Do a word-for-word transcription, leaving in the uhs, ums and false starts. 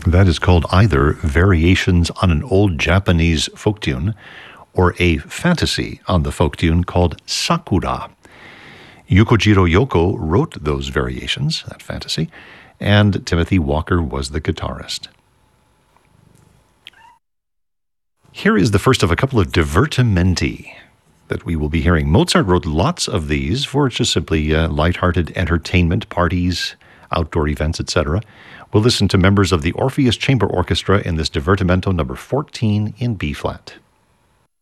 That is called either Variations on an Old Japanese Folk Tune or a fantasy on the folk tune called Sakura. Yukojiro Yoko wrote those variations, that fantasy, and Timothy Walker was the guitarist. Here is the first of a couple of divertimenti that we will be hearing. Mozart wrote lots of these for just simply uh, lighthearted entertainment, parties, outdoor events, et cetera. We'll listen to members of the Orpheus Chamber Orchestra in this Divertimento number fourteen in B-flat.